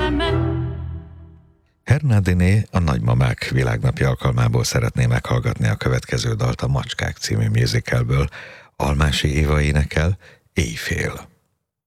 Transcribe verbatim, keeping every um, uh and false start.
Hernádiné a Nagymamák világnapja alkalmából szeretné meghallgatni a következő dalt a Macskák című musicalből. Almási Éva énekel, Éjfél.